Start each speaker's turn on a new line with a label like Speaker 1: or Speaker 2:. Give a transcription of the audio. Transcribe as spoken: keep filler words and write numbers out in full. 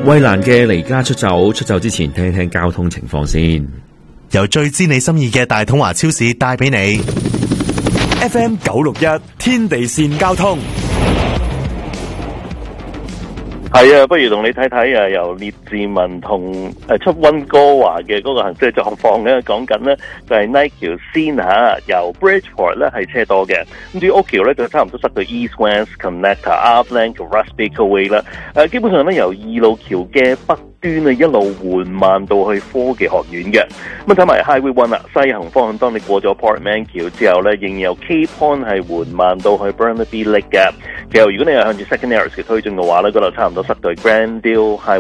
Speaker 1: 衛蘭嘅離家出走，出走之前聽一聽交通情況先。
Speaker 2: 由最知你心意嘅大統華超市帶俾你
Speaker 3: F M 九六一天地線交通。
Speaker 4: 係啊，不如同你睇睇啊，由列治文同誒出溫哥華嘅嗰個行車狀況咧，講緊咧就係 Knight 橋先嚇，由 Bridgeport 咧係車多嘅，咁至於 Oak 橋咧就差唔多塞到 East West Connector、Upland 同 Russell Way 啦。誒基本上咧由二路橋嘅北端啊一路緩慢到去科技學院嘅。咁睇埋 Highway One 啦，西行方向當你過咗 Portman 橋之後咧，仍然由 Cape Horn 係緩慢到去 Burnaby Lake 嘅。其實如果你係向住 Second Narrows 嘅推進嘅話咧，嗰度差唔多塞到 Grandview Highway